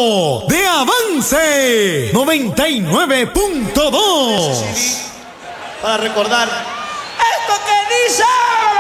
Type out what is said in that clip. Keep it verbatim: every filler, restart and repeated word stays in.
tiempo de avance noventa y nueve punto dos. Para recordar esto que dice.